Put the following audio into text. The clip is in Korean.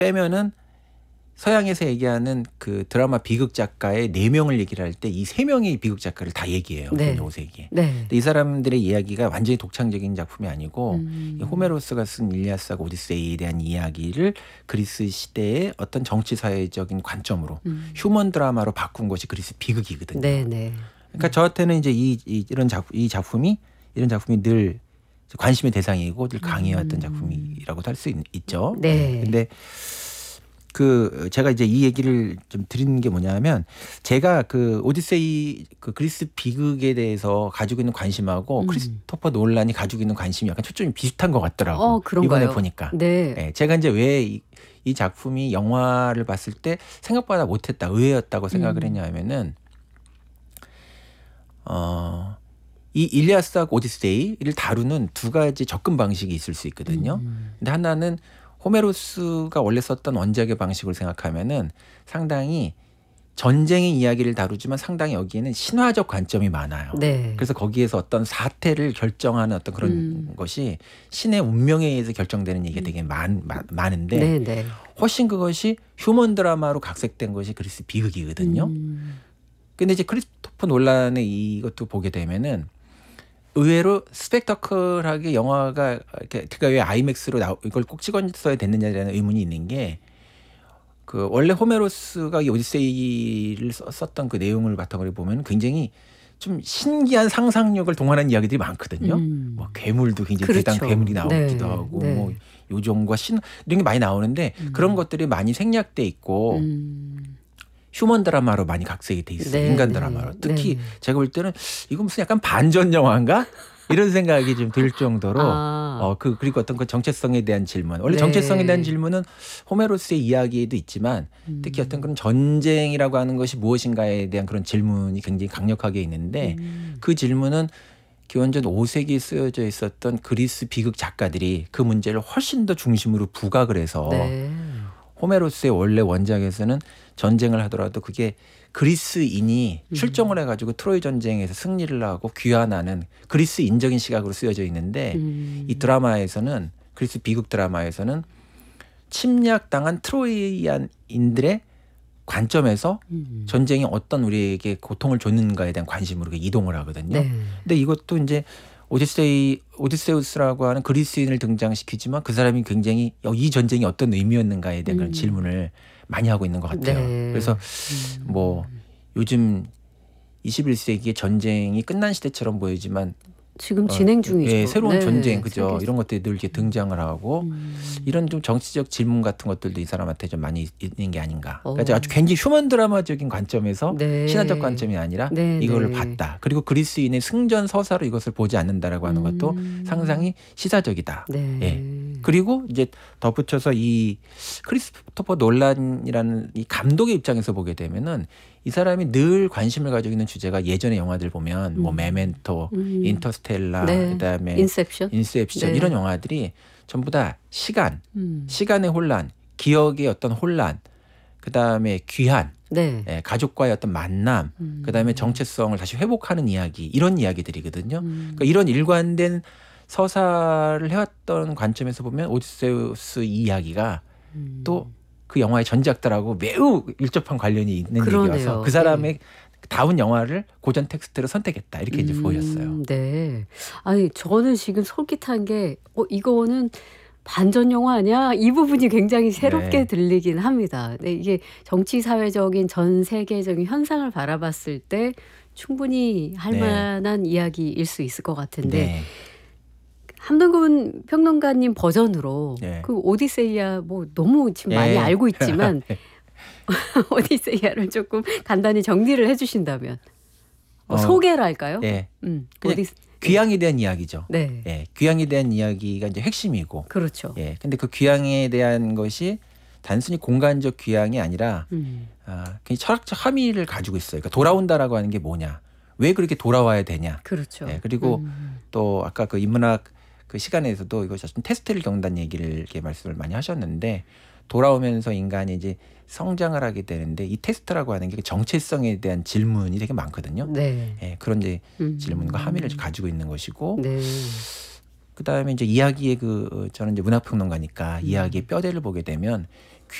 빼면은 서양에서 얘기하는 그 드라마 비극 작가의 4명을 얘기를 할 때 이 3명의 비극 작가를 다 얘기해요. 네. 5세기에. 네. 근데 이 사람들의 이야기가 완전히 독창적인 작품이 아니고 이 호메로스가 쓴 일리아스하고 오디세이에 대한 이야기를 그리스 시대의 어떤 정치 사회적인 관점으로 휴먼 드라마로 바꾼 것이 그리스 비극이거든요. 네, 네. 그러니까 저한테는 이제 이런 작품이 늘 관심의 대상이고 늘 강해왔던 작품이라고도 할 수 있죠. 네. 근데 제가 이제 이 얘기를 좀 드리는 게 뭐냐면 제가 그 오디세이 그 그리스 비극에 대해서 가지고 있는 관심하고 크리스토퍼 놀란이 가지고 있는 관심이 약간 초점이 비슷한 것 같더라고요. 그런가요? 이번에 보니까. 네. 네, 제가 이제 왜 이 작품이 영화를 봤을 때 생각보다 못했다, 의외였다고 생각을 했냐면은 이 일리아스하고 오디세이를 다루는 두 가지 접근 방식이 있을 수 있거든요. 근데 하나는 호메로스가 원래 썼던 원작의 방식을 생각하면은 상당히 전쟁의 이야기를 다루지만 상당히 여기에는 신화적 관점이 많아요. 네. 그래서 거기에서 어떤 사태를 결정하는 어떤 그런 것이 신의 운명에 의해서 결정되는 얘기가 되게 많은데 네, 네. 훨씬 그것이 휴먼 드라마로 각색된 것이 그리스 비극이거든요. 근데 이제 크리스토퍼 놀란의 이것도 보게 되면은 의외로 스펙터클하게 영화가 제가 왜 아이맥스로 이걸 꼭 찍었어야 됐느냐라는 의문이 있는 게 그 원래 호메로스가 이 오디세이를 썼던 그 내용을 바탕으로 보면 굉장히 좀 신기한 상상력을 동원한 이야기들이 많거든요. 뭐 괴물도 굉장히 그렇죠. 대단 괴물이 나오기도 네, 하고 네. 뭐 요정과 신 이런 게 많이 나오는데 그런 것들이 많이 생략돼 있고 휴먼 드라마로 많이 각색이 돼 있어요. 네, 인간 네. 드라마로. 특히 네. 제가 볼 때는 이거 무슨 약간 반전 영화인가? 이런 생각이 좀 들 정도로 그리고 어떤 그 정체성에 대한 질문. 원래 네. 정체성에 대한 질문은 호메로스의 이야기에도 있지만 특히 어떤 그런 전쟁이라고 하는 것이 무엇인가에 대한 그런 질문이 굉장히 강력하게 있는데 그 질문은 기원전 5세기에 쓰여져 있었던 그리스 비극 작가들이 그 문제를 훨씬 더 중심으로 부각을 해서 네. 호메로스의 원래 원작에서는 전쟁을 하더라도 그게 그리스인이 출정을 해가지고 트로이 전쟁에서 승리를 하고 귀환하는 그리스인적인 시각으로 쓰여져 있는데 이 드라마에서는 그리스 비극 드라마에서는 침략당한 트로이안인들의 관점에서 전쟁이 어떤 우리에게 고통을 줬는가에 대한 관심으로 이동을 하거든요. 네. 근데 이것도 이제 오디세우스라고 하는 그리스인을 등장시키지만 그 사람이 굉장히 이 전쟁이 어떤 의미였는가에 대한 그런 질문을 많이 하고 있는 것 같아요. 네. 그래서 뭐 요즘 21세기의 전쟁이 끝난 시대처럼 보이지만 지금 진행 중이죠. 예, 새로운 네. 전쟁 그죠? 이런 것들이 늘 이렇게 등장을 하고 이런 좀 정치적 질문 같은 것들도 이 사람한테 좀 많이 있는 게 아닌가. 그러니까 아주 굉장히 휴먼 드라마적인 관점에서 네. 신화적 관점이 아니라 네, 이거를 네. 봤다. 그리고 그리스인의 승전 서사로 이것을 보지 않는다라고 하는 것도 상당히 시사적이다. 네. 예. 그리고 이제 덧붙여서 이 크리스토퍼 놀란이라는 이 감독의 입장에서 보게 되면은 이 사람이 늘 관심을 가지고 있는 주제가 예전의 영화들 보면 뭐 메멘토, 인터스텔라, 네. 그다음에 인셉션. 인셉션 네. 이런 영화들이 전부 다 시간의 혼란, 기억의 어떤 혼란, 그다음에 귀환, 네. 예, 가족과의 어떤 만남, 그다음에 정체성을 다시 회복하는 이야기 이런 이야기들이거든요. 그러니까 이런 일관된 서사를 해왔던 관점에서 보면 오디세우스 이야기가 또 그 영화의 전작들하고 매우 밀접한 관련이 있는 그러네요. 얘기여서 그 사람의 다운 영화를 고전 텍스트로 선택했다 이렇게 이제 보였어요. 네. 아니 저는 지금 솔깃한 게 이거는 반전 영화 아니야? 이 부분이 굉장히 새롭게 네. 들리긴 합니다. 네, 이게 정치 사회적인 전 세계적인 현상을 바라봤을 때 충분히 할 네. 만한 이야기일 수 있을 것 같은데 네. 함동근 평론가님 버전으로 네. 그 오디세이아 뭐 너무 지금 많이 예. 알고 있지만 오디세이아를 조금 간단히 정리를 해주신다면 소개랄까요? 예. 그냥 오디세 귀향에 대한 이야기죠. 네. 예. 귀향에 대한 이야기가 이제 핵심이고. 그렇죠. 예. 근데 그 귀향에 대한 것이 단순히 공간적 귀향이 아니라 굉장히 철학적 함의를 가지고 있어요. 그러니까 돌아온다라고 하는 게 뭐냐? 왜 그렇게 돌아와야 되냐? 그렇죠. 예. 그리고 또 아까 그 인문학 그 시간에서도 이것이 좀 테스트를 겪는다는 얘기를 이렇게 말씀을 많이 하셨는데 돌아오면서 인간이 이제 성장을 하게 되는데 이 테스트라고 하는 게 정체성에 대한 질문이 되게 많거든요. 네. 예, 그런 이제 질문과 함의를 가지고 있는 것이고, 네. 그 다음에 이제 이야기의 저는 이제 문학평론가니까 이야기의 뼈대를 보게 되면